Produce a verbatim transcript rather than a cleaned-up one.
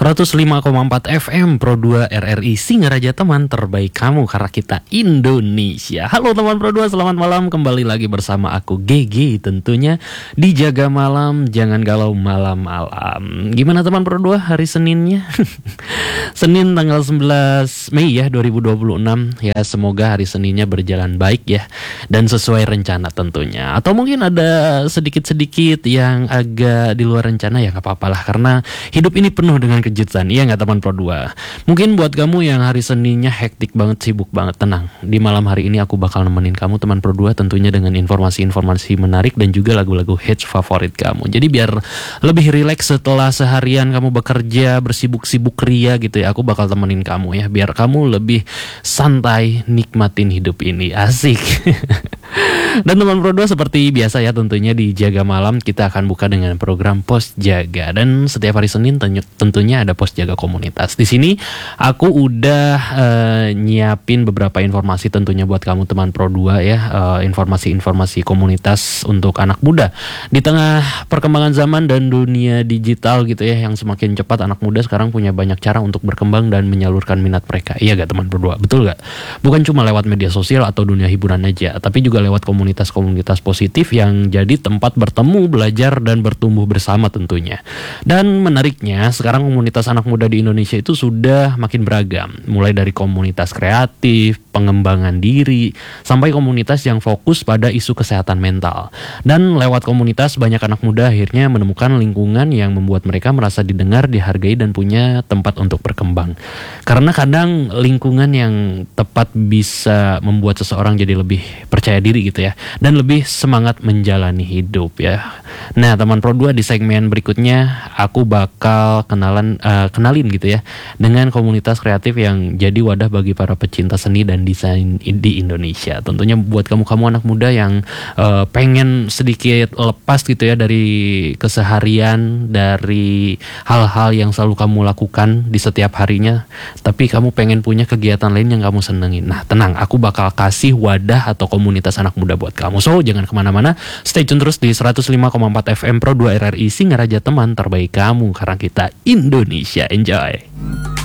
seratus lima koma empat F M Pro dua R R I Singaraja, teman terbaik kamu karena kita Indonesia. Halo teman Pro dua, selamat malam. Kembali lagi bersama aku G G tentunya di Jaga Malam, jangan galau malam-malam. Gimana teman Pro dua hari Seninnya? Senin tanggal sebelas Mei ya dua ribu dua puluh enam. Ya semoga hari Seninnya berjalan baik ya, dan sesuai rencana tentunya. Atau mungkin ada sedikit-sedikit yang agak di luar rencana, ya gak apa-apa lah, karena hidup ini penuh dengan kejutan. Iya gak teman Pro dua? Mungkin buat kamu yang hari Seninnya hektik banget, sibuk banget, tenang. Di malam hari ini aku bakal nemenin kamu teman Pro dua, tentunya dengan informasi-informasi menarik dan juga lagu-lagu hits favorit kamu. Jadi biar lebih rileks setelah seharian kamu bekerja, bersibuk-sibuk ria gitu ya, aku bakal temenin kamu ya, biar kamu lebih santai nikmatin hidup ini. Asik. Dan teman Pro dua, seperti biasa ya, tentunya di Jaga Malam kita akan buka dengan program Pos Jaga, dan setiap hari Senin tentunya ada Pos Jaga Komunitas. Di sini aku udah uh, nyiapin beberapa informasi tentunya buat kamu teman Pro dua ya, uh, informasi-informasi komunitas untuk anak muda di tengah perkembangan zaman dan dunia digital gitu ya, yang semakin cepat. Anak muda sekarang punya banyak cara untuk berkembang dan menyalurkan minat mereka. Iya gak teman Pro dua? Betul gak? Bukan cuma lewat media sosial atau dunia hiburan aja, tapi juga lewat komunitas-komunitas positif yang jadi tempat bertemu, belajar, dan bertumbuh bersama tentunya. Dan menariknya, sekarang komunitas anak muda di Indonesia itu sudah makin beragam. Mulai dari komunitas kreatif, pengembangan diri, sampai komunitas yang fokus pada isu kesehatan mental. Dan lewat komunitas, banyak anak muda akhirnya menemukan lingkungan yang membuat mereka merasa didengar, dihargai, dan punya tempat untuk berkembang. Karena kadang lingkungan yang tepat bisa membuat seseorang jadi lebih percaya diri gitu ya, dan lebih semangat menjalani hidup ya. Nah teman Pro dua, di segmen berikutnya aku bakal kenalan uh, kenalin gitu ya dengan komunitas kreatif yang jadi wadah bagi para pecinta seni dan desain di Indonesia. Tentunya buat kamu-kamu anak muda yang uh, pengen sedikit lepas gitu ya dari keseharian, dari hal-hal yang selalu kamu lakukan di setiap harinya, tapi kamu pengen punya kegiatan lain yang kamu senengin. Nah tenang, aku bakal kasih wadah atau komunitas anak muda buat kamu. So jangan kemana-mana, stay tune terus di seratus lima koma empat F M Pro dua R R I Singaraja, teman terbaik kamu karena kita Indonesia. Enjoy.